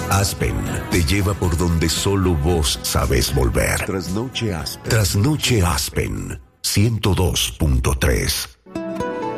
Aspen te lleva por donde solo vos sabés volver. Trasnoche Aspen 102.3.